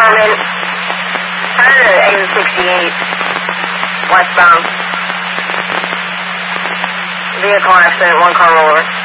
Norman. Turn to exit 68, westbound. Vehicle accident, one car rollover.